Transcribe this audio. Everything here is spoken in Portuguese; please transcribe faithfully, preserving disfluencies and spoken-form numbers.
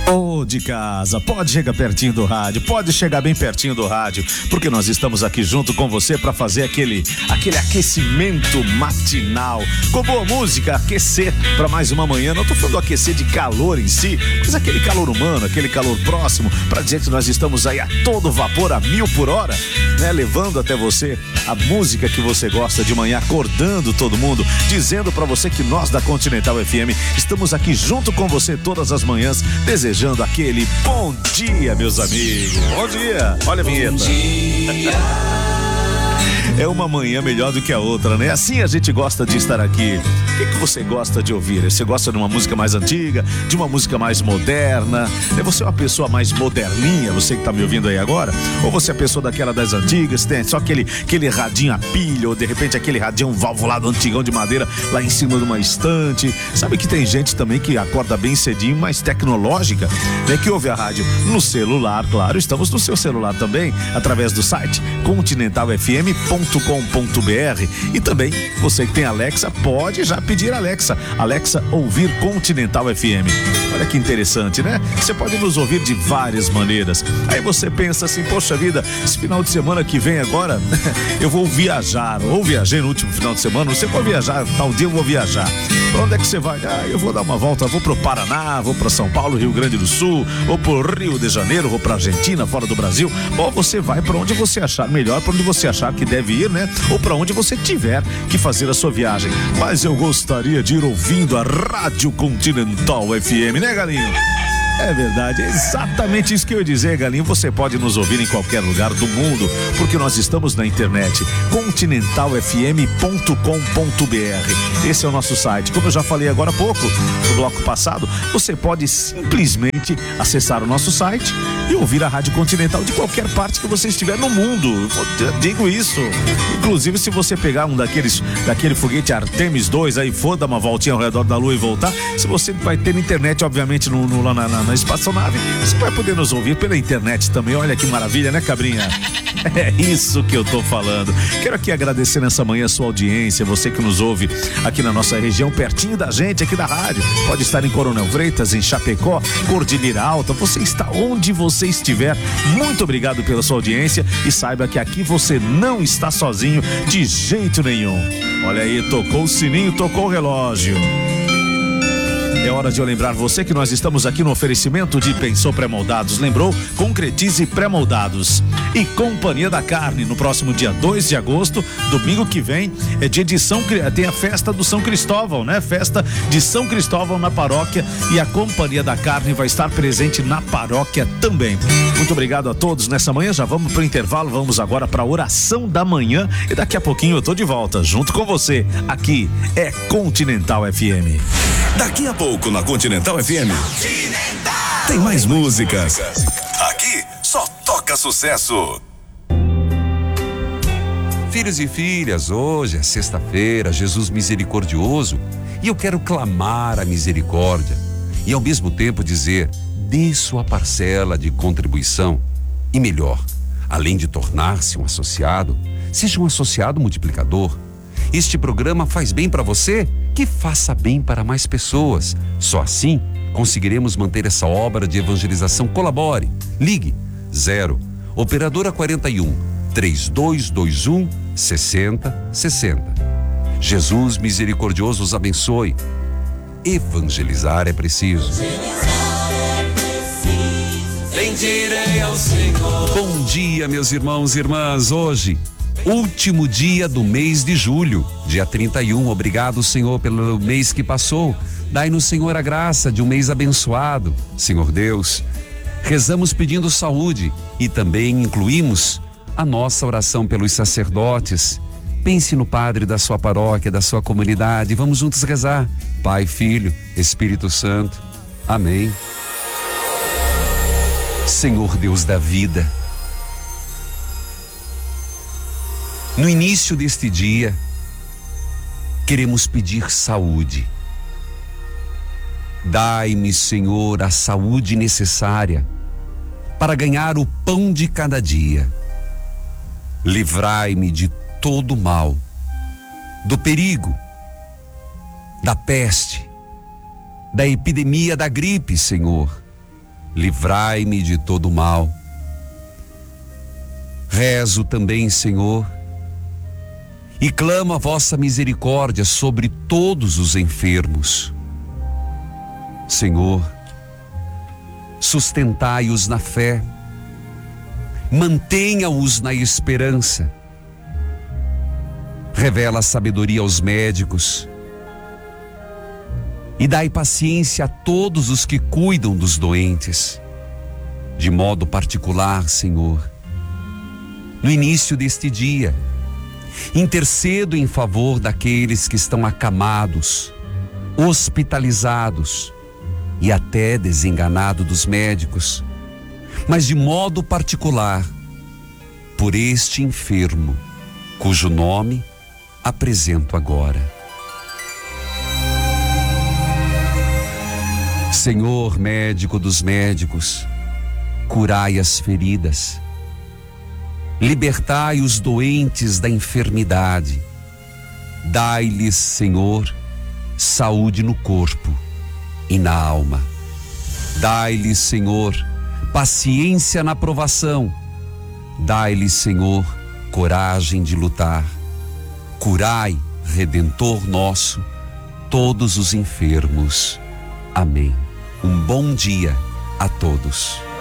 Ô, de casa, pode chegar pertinho do rádio, pode chegar bem pertinho do rádio, porque nós estamos aqui junto com você para fazer aquele, aquele aquecimento matinal, com boa música, aquecer para mais uma manhã. Não tô falando aquecer de calor em si, mas aquele calor humano, aquele calor próximo, para dizer que nós estamos aí a todo vapor, a mil por hora, né? Levando até você a música que você gosta de manhã, acordando todo mundo, dizendo para você que nós da Continental F M estamos aqui junto com você todas as manhãs, desejando aquele bom dia, meus amigos. Bom dia. Olha a vinheta. Bom dia. É uma manhã melhor do que a outra, né? Assim a gente gosta de estar aqui. O que, que você gosta de ouvir? Você gosta de uma música mais antiga, de uma música mais moderna? Você é uma pessoa mais moderninha, você que tá me ouvindo aí agora? Ou você é a pessoa daquela das antigas, tem só aquele, aquele radinho a pilha, ou de repente aquele radinho valvulado antigão de madeira lá em cima de uma estante? Sabe que tem gente também que acorda bem cedinho, mais tecnológica, né? Que ouve a rádio no celular, claro, estamos no seu celular também, através do site continental f m ponto com ponto b r, e também você que tem Alexa pode já pedir Alexa, Alexa ouvir Continental F M. Olha que interessante, né? Você pode nos ouvir de várias maneiras. Aí você pensa assim, poxa vida, esse final de semana que vem agora eu vou viajar, ou viajei no último final de semana, você pode viajar, tal dia eu vou viajar. Pra onde é que você vai? Ah, eu vou dar uma volta, vou pro Paraná, vou pra São Paulo, Rio Grande do Sul, ou pro Rio de Janeiro, vou pra Argentina, fora do Brasil. Ou você vai pra onde você achar melhor, pra onde você achar que deve ir, né? Ou pra onde você tiver que fazer a sua viagem. Mas eu gostaria de ir ouvindo a Rádio Continental F M, né, Galinho? É verdade, é exatamente isso que eu ia dizer, Galinho. Você pode nos ouvir em qualquer lugar do mundo, porque nós estamos na internet, continental f m ponto com ponto b r. Esse é o nosso site. Como eu já falei agora há pouco, no bloco passado, você pode simplesmente acessar o nosso site e ouvir a Rádio Continental de qualquer parte que você estiver no mundo. Eu digo isso. Inclusive, se você pegar um daqueles, daquele foguete Artemis dois, aí for dar uma voltinha ao redor da Lua e voltar, se você vai ter internet, obviamente, no, no, lá na, na na espaçonave, você vai poder nos ouvir pela internet também. Olha que maravilha, né, Cabrinha? É isso que eu tô falando. Quero aqui agradecer nessa manhã a sua audiência, você que nos ouve aqui na nossa região, pertinho da gente, aqui da rádio. Pode estar em Coronel Freitas, em Chapecó, Cordilheira Alta, você está onde você estiver. Muito obrigado pela sua audiência e saiba que aqui você não está sozinho de jeito nenhum. Olha aí, tocou o sininho, tocou o relógio. É hora de eu lembrar você que nós estamos aqui no oferecimento de Pensou Pré-Moldados. Lembrou? Concretize Pré-Moldados. E Companhia da Carne, no próximo dia dois de agosto, domingo que vem, é dia de São, tem a festa do São Cristóvão, né? Festa de São Cristóvão na paróquia, e a Companhia da Carne vai estar presente na paróquia também. Muito obrigado a todos nessa manhã. Já vamos pro intervalo, vamos agora pra oração da manhã e daqui a pouquinho eu tô de volta junto com você. Aqui é Continental F M. Daqui a pouco na Continental F M Continental. Tem mais músicas. Aqui só toca sucesso. Filhos e filhas, hoje é sexta-feira, Jesus misericordioso, e eu quero clamar a misericórdia e ao mesmo tempo dizer: dê sua parcela de contribuição. E melhor, além de tornar-se um associado, seja um associado multiplicador. Este programa faz bem para você, que faça bem para mais pessoas. Só assim conseguiremos manter essa obra de evangelização. Colabore. Ligue zero operadora quarenta e um, três dois dois um, sessenta sessenta. Jesus misericordioso os abençoe. Evangelizar é preciso. Bendirei ao Senhor. Bom dia, meus irmãos e irmãs. Hoje, último dia do mês de julho, dia trinta e um. Obrigado, Senhor, pelo mês que passou. Dai-nos, Senhor, a graça de um mês abençoado. Senhor Deus, rezamos pedindo saúde e também incluímos a nossa oração pelos sacerdotes. Pense no padre da sua paróquia, da sua comunidade. Vamos juntos rezar. Pai, Filho, Espírito Santo. Amém. Senhor Deus da vida, no início deste dia, queremos pedir saúde. Dai-me, Senhor, a saúde necessária para ganhar o pão de cada dia. Livrai-me de todo mal, do perigo, da peste, da epidemia da gripe, Senhor. livrai-me de todo mal. Rezo também, Senhor, e clamo a vossa misericórdia sobre todos os enfermos. Senhor, sustentai-os na fé, mantenha-os na esperança. Revela sabedoria aos médicos e dai paciência a todos os que cuidam dos doentes. De modo particular, Senhor, no início deste dia, intercedo em favor daqueles que estão acamados, hospitalizados e até desenganados dos médicos, mas de modo particular por este enfermo, cujo nome apresento agora. Senhor médico dos médicos, curai as feridas, libertai os doentes da enfermidade, dai-lhes, Senhor, saúde no corpo e na alma. Dai-lhes, Senhor, paciência na provação, dai-lhes, Senhor, coragem de lutar. Curai, Redentor nosso, todos os enfermos. Amém. Um bom dia a todos.